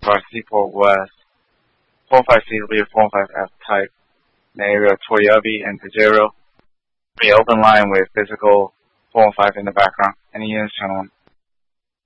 our Seaport West 405C Lear 405F type in the area of Toyobi and Pajero. Be open line with physical 405 in the background. Any units, channel 1.